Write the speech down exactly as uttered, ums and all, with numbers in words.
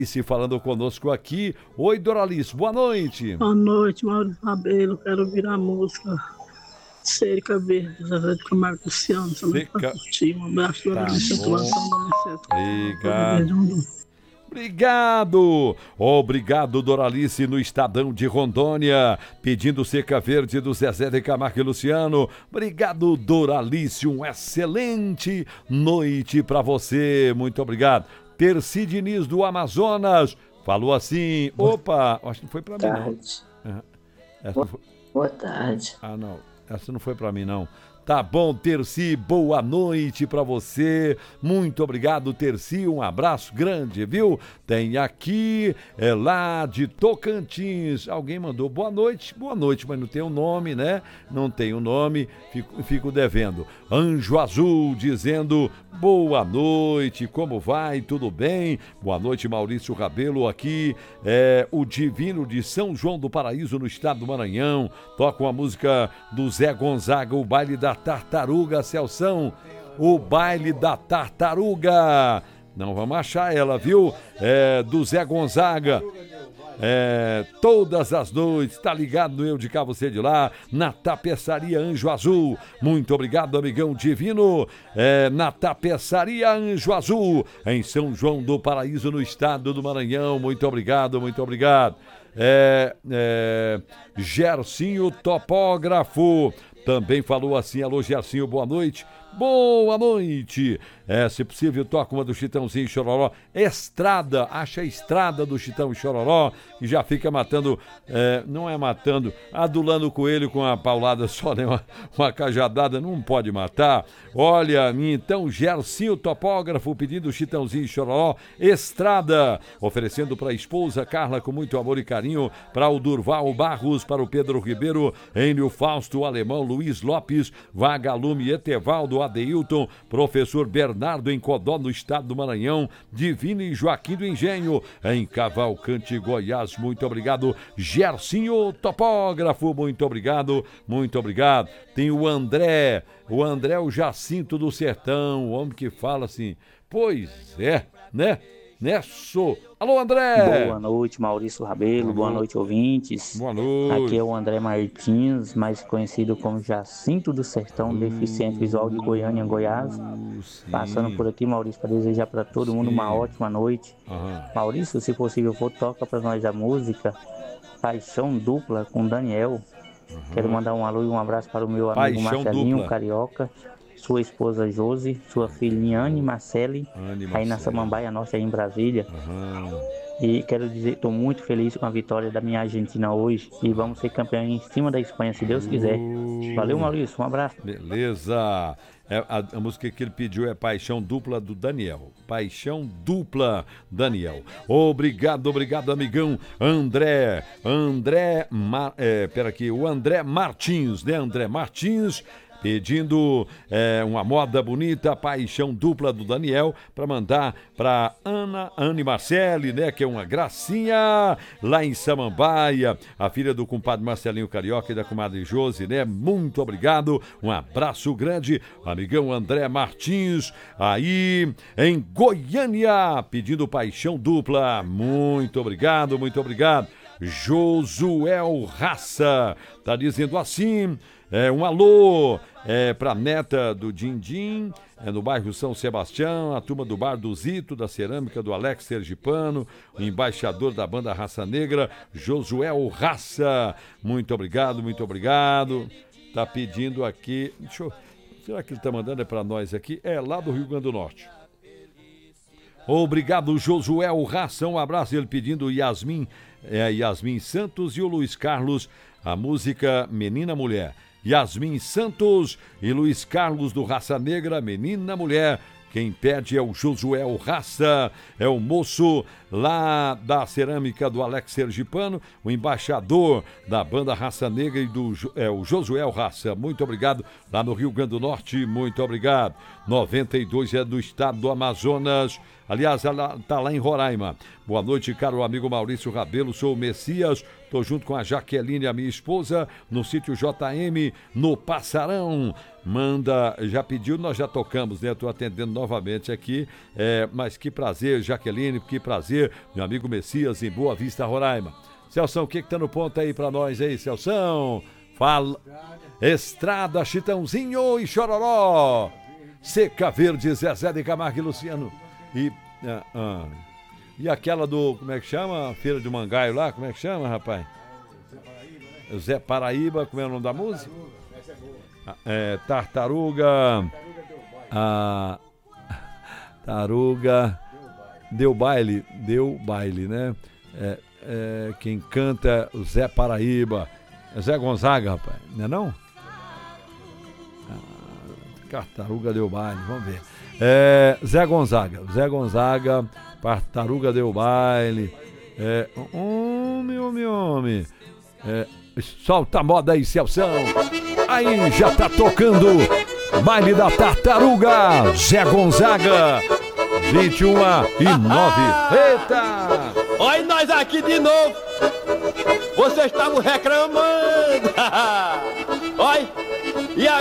Se falando conosco aqui. Oi, Doralice, boa noite. Boa noite, Maurício Rabelo. Quero ouvir a música Cerca Verde, Zezé de Camargo e Luciano. Também para curtir. Um abraço, Doralice. Tá Atuação da Liceta. Obrigado. Obrigado. Obrigado, Doralice, no Estadão de Rondônia, pedindo Cerca Verde do Zezé de Camargo e Luciano. Obrigado, Doralice. Um excelente noite para você. Muito obrigado. Terci Diniz do Amazonas falou assim, opa, acho que não foi pra mim não. Uhum. Essa não foi... Boa tarde. Ah, não, essa não foi pra mim não. Tá bom, Terci, boa noite pra você. Muito obrigado, Terci, um abraço grande, viu? Tem aqui, é lá de Tocantins. Alguém mandou boa noite, boa noite, mas não tem o nome, né? Não tem o nome, fico, fico devendo. Anjo Azul dizendo boa noite, como vai? Tudo bem? Boa noite, Maurício Rabelo aqui. É o Divino de São João do Paraíso, no estado do Maranhão. Toca uma música do Zé Gonzaga, o baile da Tartaruga, Celção, o baile da Tartaruga. Não vamos achar ela, viu? É, do Zé Gonzaga. É, todas as noites, tá ligado no Eu de Cá, Você de Lá, na Tapeçaria Anjo Azul. Muito obrigado, amigão divino. É, na Tapeçaria Anjo Azul, em São João do Paraíso, no estado do Maranhão. Muito obrigado, muito obrigado. É, é, Gercinho Topógrafo também falou assim, alô Gercinho, boa noite. Boa noite. É, se possível, toca uma do Chitãozinho e Chororó. Estrada, acha a estrada do Chitão e Chororó, que já fica matando, é, não é matando, adulando o coelho com uma paulada só, né? Uma, uma cajadada, não pode matar. Olha, então, Gercinho Topógrafo pedindo Chitãozinho e Chororó. Estrada, oferecendo para a esposa Carla com muito amor e carinho, para o Durval Barros, para o Pedro Ribeiro, Enio Fausto, o Alemão, Luiz Lopes, Vagalume, Etevaldo, Adeilton, professor Bernardo em Codó, no estado do Maranhão, Divino e Joaquim do Engenho, em Cavalcante, Goiás. Muito obrigado, Gercinho Topógrafo, muito obrigado, muito obrigado. Tem o André, o André, o Jacinto do Sertão, o homem que fala assim, pois é, né? Nesso. Alô, André! Boa noite, Maurício Rabelo. Boa, Boa noite, ouvintes. Boa noite. Aqui é o André Martins, mais conhecido como Jacinto do Sertão, uh, deficiente visual de Goiânia, Goiás. Uh, Passando por aqui, Maurício, para desejar para todo sim. mundo uma ótima noite. Uhum. Maurício, se possível, for, toca para nós a música Paixão Dupla com Daniel. Uhum. Quero mandar um alô e um abraço para o meu amigo Paixão Marcelinho, dupla. Carioca. Sua esposa Josi, sua filhinha Anne Marcele, aí na Samambaia Norte, aí em Brasília. Uhum. E quero dizer, estou muito feliz com a vitória da minha Argentina hoje e vamos ser campeões em cima da Espanha, se Deus quiser. Valeu, Maurício, um abraço. Beleza. É, a, a música que ele pediu é Paixão Dupla do Daniel. Paixão Dupla, Daniel. Obrigado, obrigado, amigão André. André, Mar, é, pera aqui, o André Martins, né? André Martins. Pedindo é, uma moda bonita, Paixão Dupla do Daniel, para mandar para Ana, Anne Marcele, né, que é uma gracinha, lá em Samambaia, a filha do compadre Marcelinho Carioca e da comadre Josi, né, muito obrigado, um abraço grande, amigão André Martins, aí em Goiânia, pedindo Paixão Dupla, muito obrigado, muito obrigado. Josuel Raça, tá dizendo assim, é, um alô é, para a neta do Dindim, é, no bairro São Sebastião, a turma do Bar do Zito, da Cerâmica do Alex Sergipano, o embaixador da banda Raça Negra, Josuel Raça, muito obrigado, muito obrigado, tá pedindo aqui, deixa eu, será que ele tá mandando é para nós aqui? É, lá do Rio Grande do Norte. Obrigado, Josuel Raça, um abraço, ele pedindo Yasmin, é, Yasmin Santos e o Luiz Carlos, a música Menina Mulher. Yasmin Santos e Luiz Carlos do Raça Negra, Menina Mulher. Quem pede é o Josuel Raça, é o moço lá da Cerâmica do Alex Sergipano, o embaixador da banda Raça Negra e do é, o Josuel Raça. Muito obrigado, lá no Rio Grande do Norte, muito obrigado. noventa e dois é do estado do Amazonas, aliás, ela tá lá em Roraima. Boa noite, caro amigo Maurício Rabelo, sou o Messias, tô junto com a Jaqueline, a minha esposa, no sítio J M, no Passarão. manda, já pediu, nós já tocamos, né? Estou atendendo novamente aqui, é, mas que prazer, Jaqueline, que prazer, meu amigo Messias, em Boa Vista, Roraima. Celção, o que que tá no ponto aí pra nós aí, Celção? Fala. Estrada, Chitãozinho e Chororó. Seca Verde, Zezé de Camargo e Luciano. E, ah, ah, e aquela do, como é que chama? Feira de Mangaio lá, como é que chama, rapaz? Zé Paraíba, como é o nome da música? É, Tartaruga. A Taruga. Deu baile, deu baile, né? É, é, quem canta é o Zé Paraíba. É Zé Gonzaga, rapaz, não é não? Tartaruga deu baile, vamos ver. É, Zé Gonzaga, Zé Gonzaga, Tartaruga deu baile. É, homem, homem, homem. É, solta a moda aí, Celção. Aí já tá tocando baile da Tartaruga, Zé Gonzaga, vinte e um e nove. Eita! Olha nós aqui de novo. Vocês estavam reclamando. Olha, e agora?